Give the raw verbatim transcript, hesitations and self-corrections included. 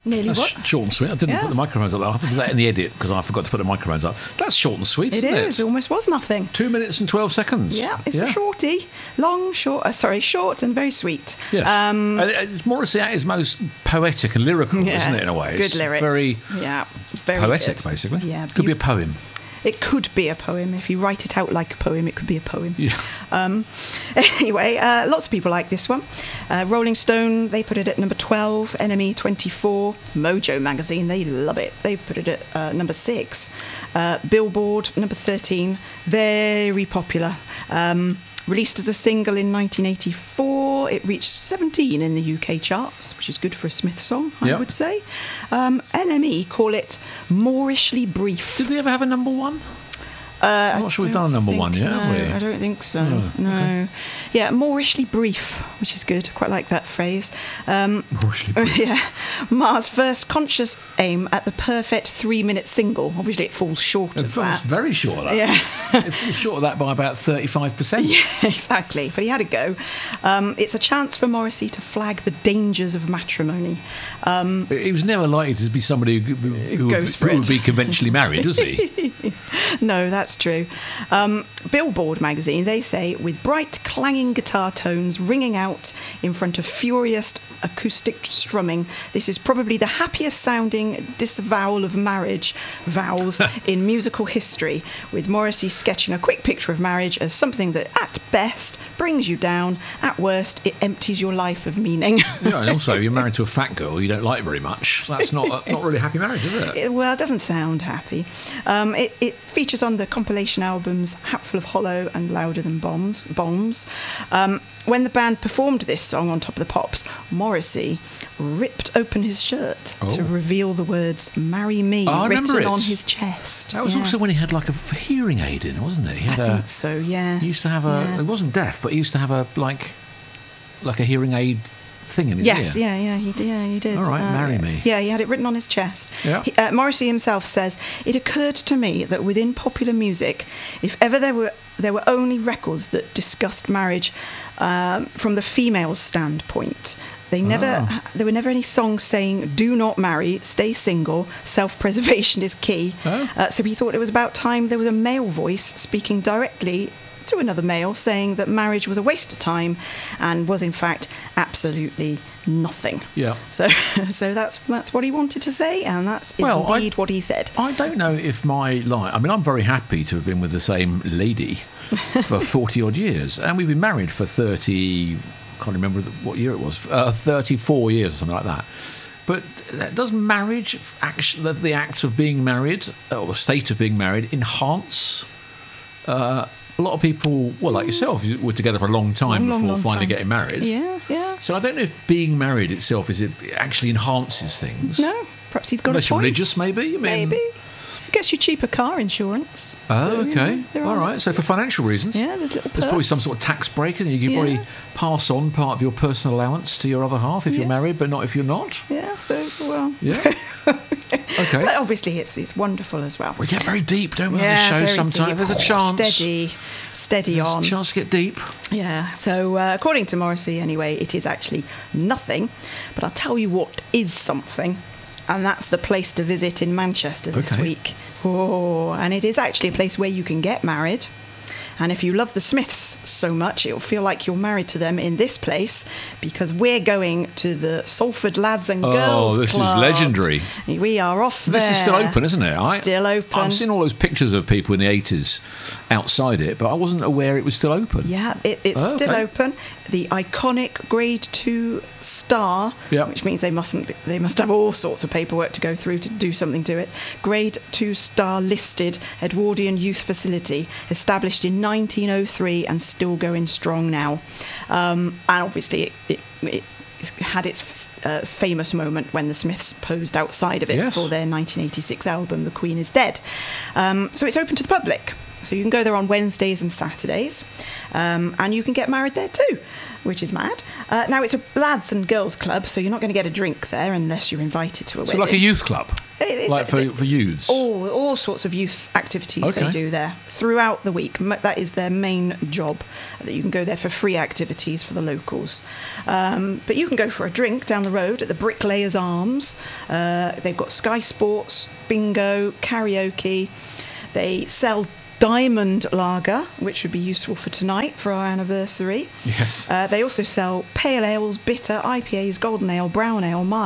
Nearly That's what? short and sweet. I didn't Yeah. put the microphones up. I'll have to do that in the edit because I forgot to put the microphones up. That's short and sweet, It isn't is. it? It almost was nothing. Two minutes and twelve seconds. Yeah, it's a shorty. Long, short, uh, sorry, short and very sweet. Yes. Um, and it's Morrissey at his most poetic and lyrical, yeah, isn't it, in a way? Good It's lyrics. Very yeah, very poetic, good. basically. Yeah. Could you- be a poem. It could be a poem. If you write it out like a poem, it could be a poem. Yeah. Um, anyway, uh, lots of people like this one. Uh, Rolling Stone, they put it at number twelve. N M E twenty-four. Mojo Magazine, they love it. They've put it at uh, number six. Uh, Billboard, number thirteen. Very popular. Um, released as a single in nineteen eighty-four. It reached seventeen in the U K charts, which is good for a Smith song, I Yep. would say. Um, N M E call it moorishly brief. Did we ever have a number one? Uh, I'm not sure we've done a number one yet, no, have we? I don't think so. Oh, no. okay. Yeah, moorishly brief, which is good. Quite like that phrase. Um, Moorishly brief. Yeah. Mars' first conscious aim at the perfect three-minute single. Obviously, it falls short It of falls that. very short of that. Yeah. It falls short of that by about thirty-five percent. Yeah, exactly. But he had a go. Um, it's a chance for Morrissey to flag the dangers of matrimony. Um, He was never likely to be somebody who, who, would, Goes for who it. would be conventionally married, was he? No, that's true. Um, Billboard magazine, they say, with bright clanging guitar tones ringing out in front of furious acoustic strumming, this is probably the happiest sounding disavowal of marriage vows in musical history, with Morrissey sketching a quick picture of marriage as something that at best brings you down, at worst it empties your life of meaning. Yeah, and also you're married to a fat girl you don't like very much. That's not a, not really a happy marriage, is it? It, well, it doesn't sound happy. Um, it, it features on the compilation albums Hatful of Hollow and Louder Than Bombs. Bombs. Um, when the band performed this song on Top of the Pops, Morrissey ripped open his shirt Oh. to reveal the words "Marry Me" Oh, I remember written it. on his chest. That was Yes. also when he had like a hearing aid in, wasn't it? He I had a, think so. Yeah. He used to have a. Yeah. He wasn't deaf, but he used to have a like, like a hearing aid thing in his Yes, ear. yeah, yeah, he did. Yeah, he did. All right, marry me. Yeah, he had it written on his chest. Yeah. He, uh, Morrissey himself says, "It occurred to me that within popular music, if ever there were there were only records that discussed marriage um, from the female's standpoint." They never, Ah. there were never any songs saying "Do not marry, stay single, self-preservation is key." Oh. Uh, so he thought it was about time there was a male voice speaking directly to another male, saying that marriage was a waste of time and was in fact absolutely nothing. Yeah. So, so that's that's what he wanted to say, and that's Well, I- indeed what he said. I don't know if my life. I mean, I'm very happy to have been with the same lady for forty odd years, and we've been married for thirty. Can't remember what year it was. Uh, thirty-four years or something like that. But does marriage, act- the, the act of being married, or the state of being married, enhance? Uh, a lot of people, well, like yourself, you were together for a long time Long, long, before long finally time. getting married. Yeah, yeah. So I don't know if being married itself is it actually enhances things. No, perhaps he's got Unless a you're point. religious, maybe. I mean, Maybe. Gets you cheaper car insurance. Oh, So, you okay. know, there All are- right. So for financial reasons, Yeah, there's little there's probably some perks. sort of tax break, and you can Yeah. probably pass on part of your personal allowance to your other half if you're Yeah. married, but not if you're not. Yeah, so, well... Yeah. Okay. But obviously it's it's wonderful as well. We get very deep, don't we, on yeah, this show very sometimes? deep. There's a chance. Steady, steady There's on. a chance to get deep. Yeah, so uh, according to Morrissey, anyway, it is actually nothing. But I'll tell you what is something, and that's the place to visit in Manchester this Okay. week. Oh, and it is actually a place where you can get married. And if you love the Smiths so much, it'll feel like you're married to them in this place, because we're going to the Salford Lads and Oh, Girls this is Club. legendary. We are off there. This is still open, isn't it? I, Still open. I've seen all those pictures of people in the eighties outside it, but I wasn't aware it was still open. Yeah, it, it's Oh, still okay. open. The iconic Grade Two star, Yep. which means they mustn't. Be, they must have all sorts of paperwork to go through to do something to it. Grade Two star listed Edwardian Youth Facility, established in nineteen oh three and still going strong now. Um, and obviously, it, it, it had its uh, famous moment when the Smiths posed outside of it Yes. for their nineteen eighty-six album, The Queen Is Dead. Um, so it's open to the public. So you can go there on Wednesdays and Saturdays, um, and you can get married there too, which is mad. Uh, now, it's a lads and girls club, so you're not going to get a drink there unless you're invited to a So wedding. like a youth club, It- it's like a- for, for youths. all, all all sorts of youth activities Okay. they do there throughout the week. M- That is their main job, that you can go there for free activities for the locals. Um, but you can go for a drink down the road at the Bricklayers Arms. Uh, they've got Sky Sports, bingo, karaoke. They sell Diamond Lager, which would be useful for tonight for our anniversary. Yes. Uh, they also sell pale ales, bitter, I P As, golden ale, brown ale,